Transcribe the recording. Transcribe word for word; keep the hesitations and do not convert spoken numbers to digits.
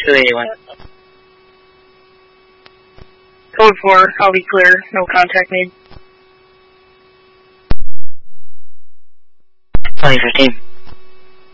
two eighty-one. Code four, I'll be clear. No contact made. twenty fifteen.